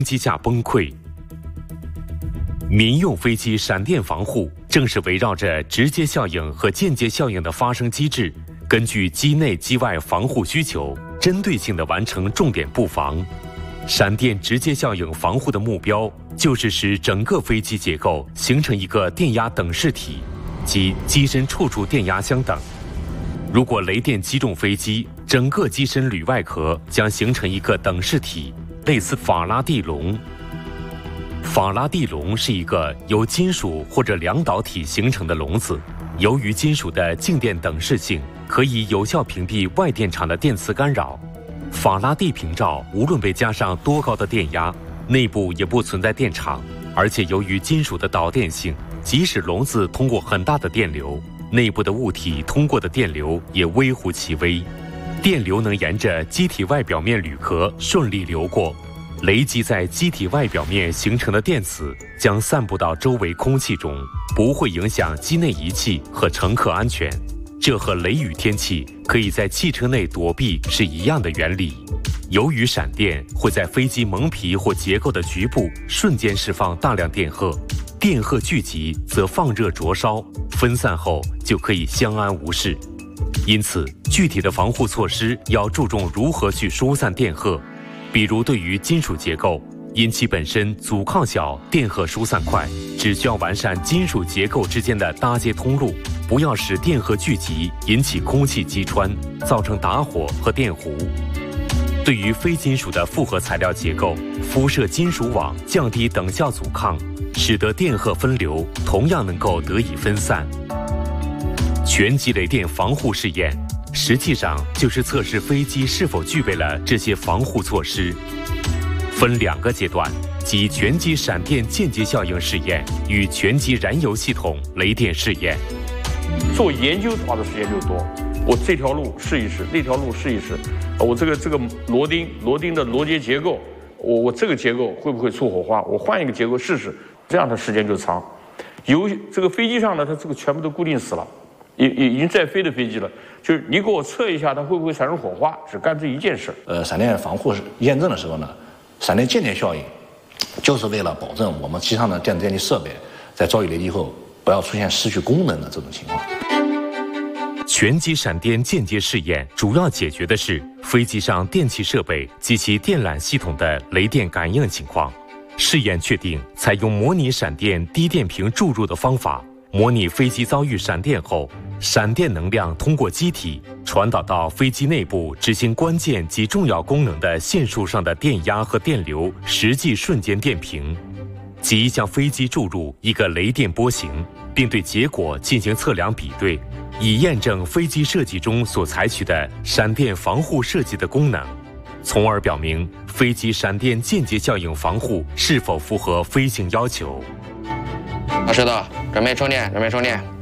机下崩溃。民用飞机闪电防护正是围绕着直接效应和间接效应的发生机制，根据机内机外防护需求，针对性地完成重点布防。闪电直接效应防护的目标就是使整个飞机结构形成一个电压等式体，即机身处处电压相等。如果雷电击中飞机，整个机身铝外壳将形成一个等式体，类似法拉第笼。法拉第笼是一个由金属或者两导体形成的笼子，由于金属的静电等式性，可以有效屏蔽外电场的电磁干扰。法拉第屏罩无论被加上多高的电压，内部也不存在电场，而且由于金属的导电性，即使笼子通过很大的电流，内部的物体通过的电流也微乎其微，电流能沿着机体外表面铝壳顺利流过。雷击在机体外表面形成的电磁将散布到周围空气中，不会影响机内仪器和乘客安全。这和雷雨天气可以在汽车内躲避是一样的原理。由于闪电会在飞机蒙皮或结构的局部瞬间释放大量电荷，电荷聚集则放热灼烧，分散后就可以相安无事。因此，具体的防护措施要注重如何去疏散电荷。比如对于金属结构，因其本身阻抗小、电荷疏散快，只需要完善金属结构之间的搭接通路，不要使电荷聚集引起空气击穿，造成打火和电弧。对于非金属的复合材料结构，敷设金属网，降低等效阻抗，使得电荷分流同样能够得以分散。全击雷电防护试验实际上就是测试飞机是否具备了这些防护措施，分2个阶段，即全击闪电间接效应试验与全击燃油系统雷电试验。 做研究花的时间就多，我这条路试一试，那条路试一试，我这个螺钉的螺结结构，我这个结构会不会出火花？我换一个结构试试，这样的时间就长。由于这个飞机上呢，它这个全部都固定死了。已经在飞的飞机了，就是你给我测一下它会不会产生火花，只干这一件事。 闪电防护验证的时候呢，闪电间接效应就是为了保证我们机上的电子电力设备在遭遇雷击后不要出现失去功能的这种情况。 全击闪电间接试验主要解决的是飞机上电气设备及其电缆系统的雷电感应情况。试验确定采用模拟闪电低电平注入的方法，模拟飞机遭遇闪电后，闪电能量通过机体传导到飞机内部执行关键及重要功能的线束上的电压和电流实际瞬间电平，即向飞机注入一个雷电波形，并对结果进行测量比对，以验证飞机设计中所采取的闪电防护设计的功能，从而表明飞机闪电间接效应防护是否符合飞行要求。 老师的，准备充电，准备充电。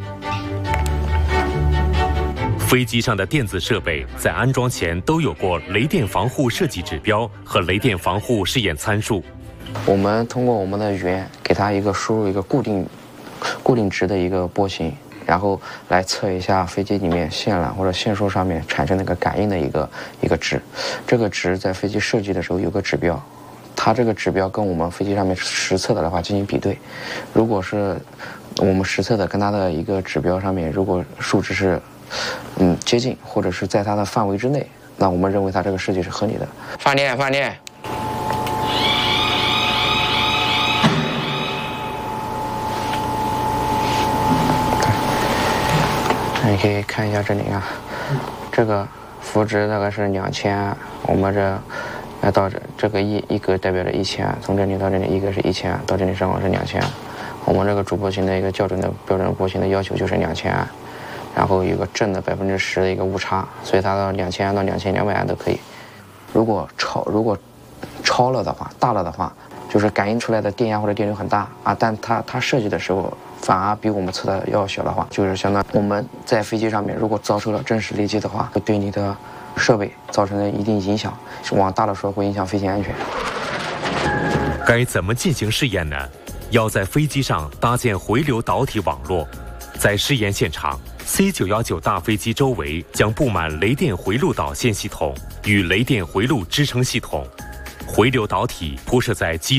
飞机上的电子设备在安装前都有过雷电防护设计指标和雷电防护试验参数。 我们通过我们的语言给它输入一个固定值的一个波形，然后来测一下飞机里面线缆或者线束上面产生那个感应的一个值。这个值在飞机设计的时候有个指标，它这个指标跟我们飞机上面实测的话进行比对，如果是我们实测的跟它的一个指标上面，如果数值是接近或者是在它的范围之内，那我们认为它这个设计是合理的。放电，放电。你可以看一下这里啊，这个幅值大概是2000，我们到这个一格代表着1000，从这里到这里一格是1000，到这里正好是2000。我们这个主波形的一个标准波形的要求就是2000，然后有个正的10%的一个误差，所以它到2000到2200都可以。如果超了的话，大了的话，就是感应出来的电压或者电流很大啊，但它设计的时候反而比我们测的要小的话，就是相当于我们在飞机上面如果遭受了真实雷击的话，会对你的设备造成了一定影响，往大了说会影响飞行安全。 该怎么进行试验呢？要在飞机上搭建回流导体网络，在试验现场 C919 大飞机周围将布满雷电回路导线系统与雷电回路支撑系统。 回流导体铺设在机